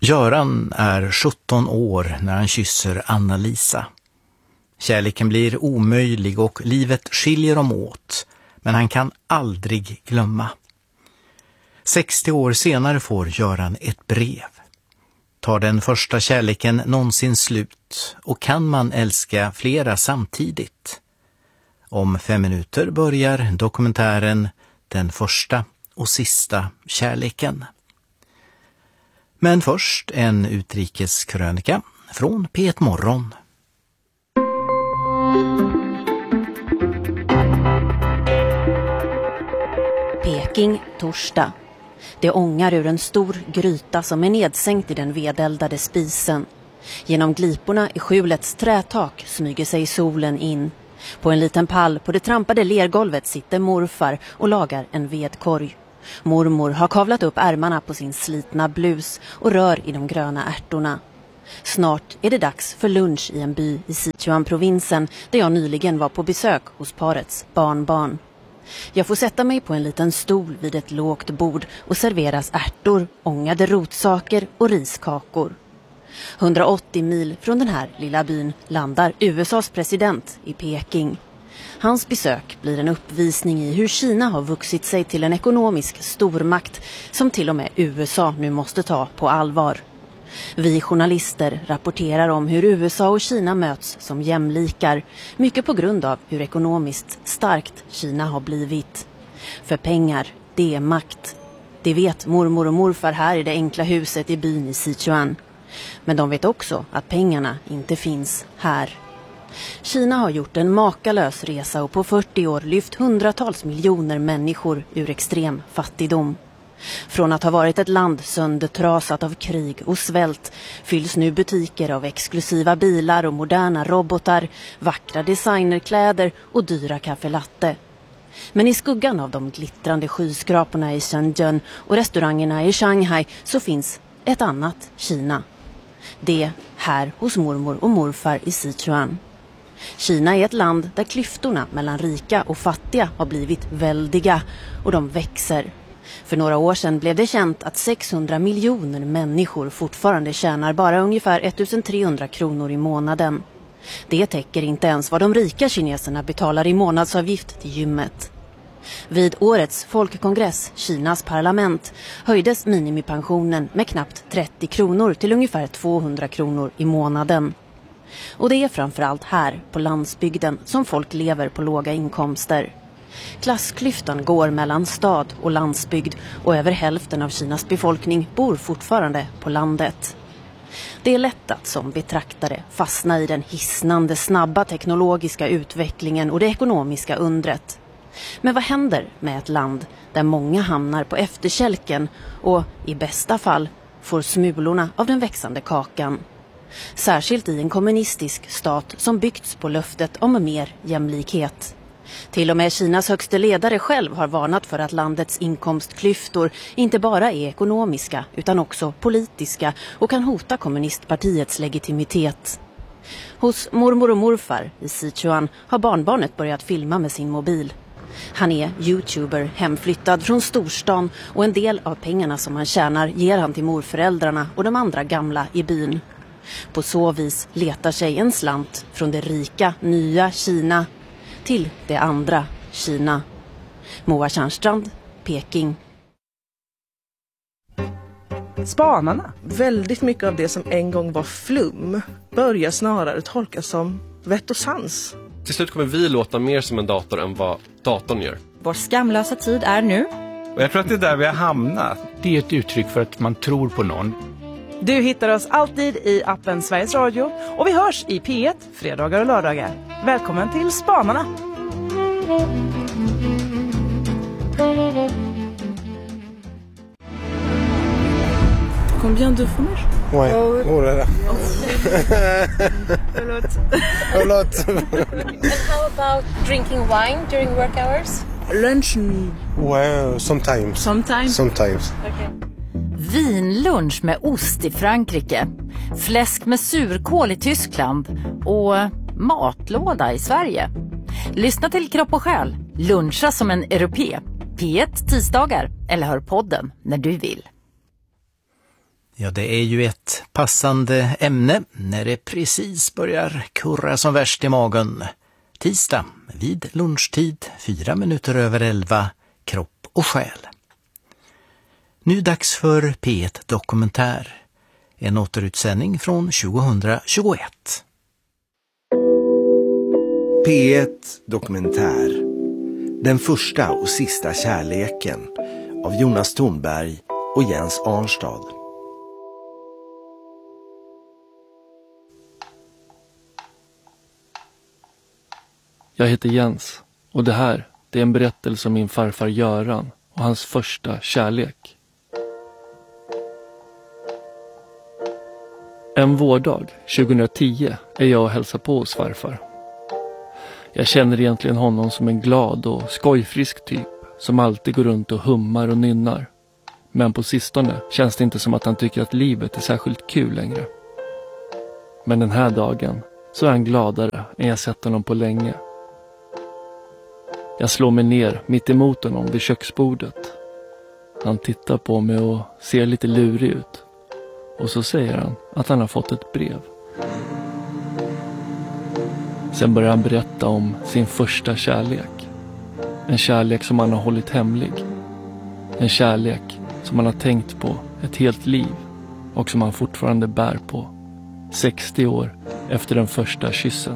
Göran är 17 år när han kysser Anna-Lisa. Kärleken blir omöjlig och livet skiljer dem åt, men han kan aldrig glömma. 60 år senare får Göran ett brev. Tar den första kärleken någonsin slut och kan man älska flera samtidigt? Om 5 minuter börjar dokumentären Den första och sista kärleken. Men först en utrikeskrönika från P1 Morgon. Peking, torsdag. Det ångar ur en stor gryta som är nedsänkt i den vedeldade spisen. Genom gliporna i skjulets trätak smyger sig solen in. På en liten pall på det trampade lergolvet sitter morfar och lagar en vedkorg. Mormor har kavlat upp ärmarna på sin slitna blus och rör i de gröna ärtorna. Snart är det dags för lunch i en by i Sichuan-provinsen där jag nyligen var på besök hos parets barnbarn. Jag får sätta mig på en liten stol vid ett lågt bord och serveras ärtor, ångade rotsaker och riskakor. 180 mil från den här lilla byn landar USAs president i Peking. Hans besök blir en uppvisning i hur Kina har vuxit sig till en ekonomisk stormakt som till och med USA nu måste ta på allvar. Vi journalister rapporterar om hur USA och Kina möts som jämlikar, mycket på grund av hur ekonomiskt starkt Kina har blivit. För pengar, det är makt. Det vet mormor och morfar här i det enkla huset i byn i Sichuan. Men de vet också att pengarna inte finns här. Kina har gjort en makalös resa och på 40 år lyft hundratals miljoner människor ur extrem fattigdom. Från att ha varit ett land söndertrasat av krig och svält fylls nu butiker av exklusiva bilar och moderna robotar, vackra designerkläder och dyra kaffelatte. Men i skuggan av de glittrande skyskraporna i Shenzhen och restaurangerna i Shanghai så finns ett annat Kina. Det här hos mormor och morfar i Sichuan. Kina är ett land där klyftorna mellan rika och fattiga har blivit väldiga och de växer. För några år sedan blev det känt att 600 miljoner människor fortfarande tjänar bara ungefär 1300 kronor i månaden. Det täcker inte ens vad de rika kineserna betalar i månadsavgift till gymmet. Vid årets folkkongress, Kinas parlament, höjdes minimipensionen med knappt 30 kronor till ungefär 200 kronor i månaden. Och det är framförallt här på landsbygden som folk lever på låga inkomster. Klassklyftan går mellan stad och landsbygd och över hälften av Kinas befolkning bor fortfarande på landet. Det är lätt att som betraktare fastna i den hisnande snabba teknologiska utvecklingen och det ekonomiska undret. Men vad händer med ett land där många hamnar på efterkälken och i bästa fall får smulorna av den växande kakan? Särskilt i en kommunistisk stat som byggts på löftet om mer jämlikhet. Till och med Kinas högste ledare själv har varnat för att landets inkomstklyftor inte bara är ekonomiska utan också politiska och kan hota kommunistpartiets legitimitet. Hos mormor och morfar i Sichuan har barnbarnet börjat filma med sin mobil. Han är YouTuber, hemflyttad från storstan och en del av pengarna som han tjänar ger han till morföräldrarna och de andra gamla i byn. På så vis letar sig en slant från det rika, nya Kina till det andra Kina. Moa Tjärnstrand, Peking. Spanarna. Väldigt mycket av det som en gång var flum börjar snarare tolkas som vett och sans. Till slut kommer vi låta mer som en dator än vad datorn gör. Vår skamlösa tid är nu. Och jag tror att det är där vi har hamnat. Det är ett uttryck för att man tror på någon. Du hittar oss alltid i appen Sveriges Radio och vi hörs i P1 fredagar och lördagar. Välkommen till Spanarna! Combien de fromage? Ouais, oh là là. A lot. And how about drinking wine during work hours? Lunch. Ouais, sometimes. Okay. Vinlunch med ost i Frankrike, fläsk med surkål i Tyskland och matlåda i Sverige. Lyssna till Kropp och själ, luncha som en europé. P1 tisdagar eller hör podden när du vill. Ja, det är ju ett passande ämne när det precis börjar kurra som värst i magen. Tisdag vid lunchtid, 4 minuter över 11, kropp och själ. Nu dags för P1 Dokumentär. En återutsändning från 2021. P1 Dokumentär. Den första och sista kärleken av Jonas Thornberg och Jens Arnstad. Jag heter Jens och det här är en berättelse om min farfar Göran och hans första kärlek. En vårdag 2010 är jag och hälsar på hos farfar. Jag känner egentligen honom som en glad och skojfrisk typ som alltid går runt och hummar och nynnar. Men på sistone känns det inte som att han tycker att livet är särskilt kul längre. Men den här dagen så är han gladare än jag sett honom på länge. Jag slår mig ner mitt emot honom vid köksbordet. Han tittar på mig och ser lite lurig ut. Och så säger han att han har fått ett brev. Sen börjar han berätta om sin första kärlek. En kärlek som han har hållit hemlig. En kärlek som han har tänkt på ett helt liv och som han fortfarande bär på. 60 år efter den första kyssen.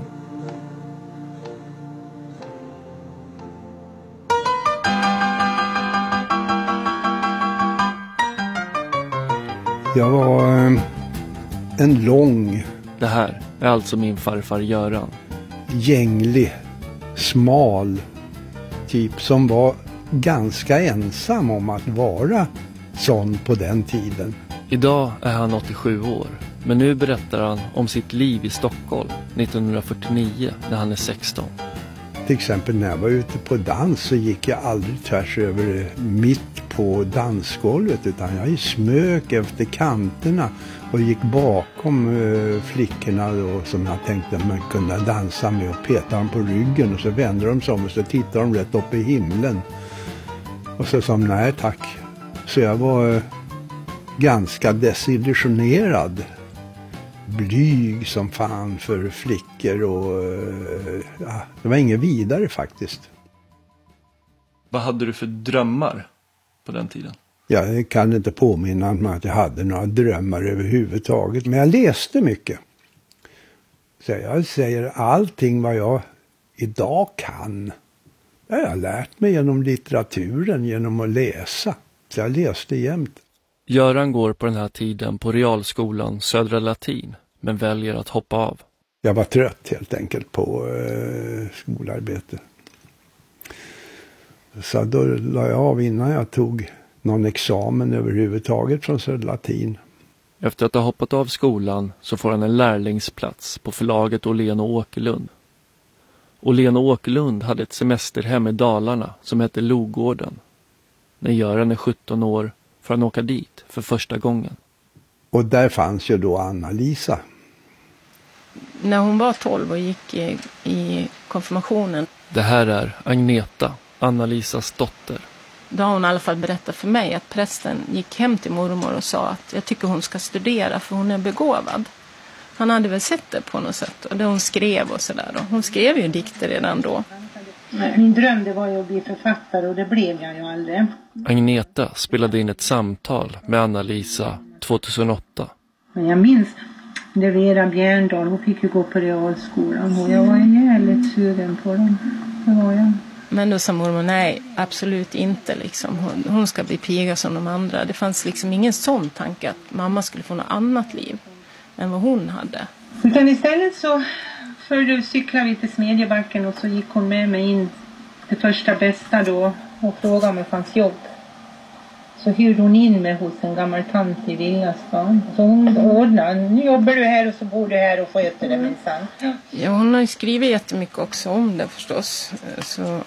Jag var en lång... Det här är alltså min farfar Göran. Gänglig, smal typ som var ganska ensam om att vara sån på den tiden. Idag är han 87 år, men nu berättar han om sitt liv i Stockholm 1949 när han är 16. Till exempel när jag var ute på dans så gick jag aldrig tvärs över mitt på dansgolvet utan jag smök efter kanterna och gick bakom flickorna då, som jag tänkte man kunde dansa med och petade dem på ryggen och så vände de sig om och så tittade de rätt upp i himlen. Och så sa de nej tack. Så jag var ganska desillusionerad. Blyg som fan för flickor och ja, det var inget vidare faktiskt. Vad hade du för drömmar på den tiden? Jag kan inte påminna mig att jag hade några drömmar överhuvudtaget. Men jag läste mycket. Så jag säger allting vad jag idag kan. Jag har lärt mig genom litteraturen, genom att läsa. Så jag läste jämt. Göran går på den här tiden på realskolan Södra Latin. Men väljer att hoppa av. Jag var trött helt enkelt på skolarbete. Så då la jag av innan jag tog någon examen överhuvudtaget från Södra Latin. Efter att ha hoppat av skolan så får han en lärlingsplats på förlaget Åhlén och Åkerlund. Åhlén och Åkerlund hade ett semesterhem i Dalarna som hette Logården. När Göran är 17 år får han åka dit för första gången. Och där fanns ju då Anna-Lisa. När hon var 12 och gick i konfirmationen. Det här är Agneta, Anna-Lisas dotter. Då har hon i alla fall berättat för mig att prästen gick hem till mormor och sa att jag tycker hon ska studera för hon är begåvad. Han hade väl sett det på något sätt och det hon skrev och sådär. Hon skrev ju dikter redan då. Min dröm det var ju att bli författare och det blev jag ju aldrig. Agneta spelade in ett samtal med Anna-Lisa 2008. Men jag minns det Vera Bjärndal, hon fick ju gå på realskolan och jag var jävligt sugen på den. Det var jag. Men då sa mormor, nej, absolut inte. Liksom. Hon ska bli piga som de andra. Det fanns liksom ingen sån tanke att mamma skulle få något annat liv än vad hon hade. Utan istället så cyklade vi till Smedjebacken och så gick hon med mig in till första bästa då och frågade om det fanns jobb. Så hyrde hon in mig hos en gammal tant i Villastan. Så hon ordnade, nu jobbar du här och så bor du här och sköter det minsann. Ja, hon har ju skrivit jättemycket också om det förstås. Så,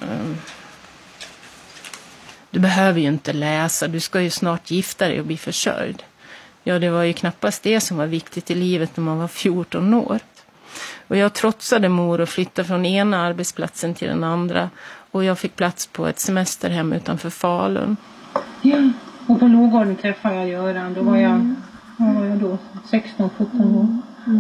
du behöver ju inte läsa, du ska ju snart gifta dig och bli försörjd. Ja, det var ju knappast det som var viktigt i livet när man var 14 år. Och jag trotsade mor och flyttade från ena arbetsplatsen till den andra. Och jag fick plats på ett semesterhem utanför Falun. Ja, Och på Logården träffade jag Göran. Då var jag, vad var jag då? 16-17 år.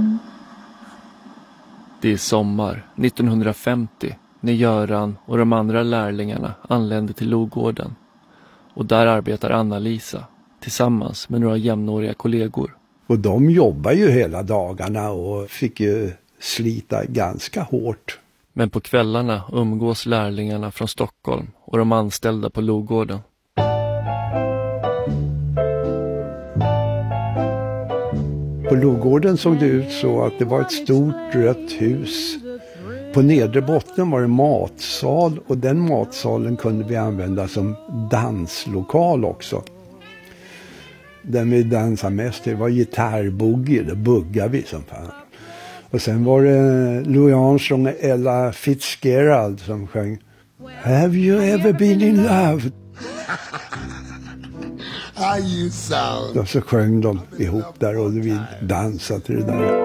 Det är sommar 1950 när Göran och de andra lärlingarna anlände till Logården. Och där arbetar Anna-Lisa tillsammans med några jämnåriga kollegor. Och de jobbar ju hela dagarna och fick ju slita ganska hårt. Men på kvällarna umgås lärlingarna från Stockholm och de anställda på Logården. På Logården såg det ut så att det var ett stort rött hus. På nedre botten var det matsal och den matsalen kunde vi använda som danslokal också. Den vi dansade mest det var gitarrboogie, det buggade vi som fan. Och sen var det Louis Armstrong och Ella Fitzgerald som sjöng Have you ever been in love? Och så sjöng de ihop där och vi dansade till det där.